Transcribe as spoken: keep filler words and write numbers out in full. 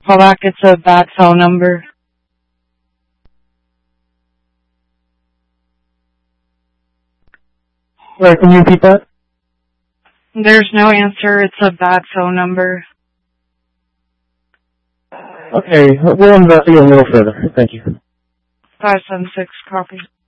Call back, it's a bad phone number. Sorry, can you repeat that? There's no answer, it's a bad phone number. Okay, we'll investigate a little further. Thank you. five seven six, copy.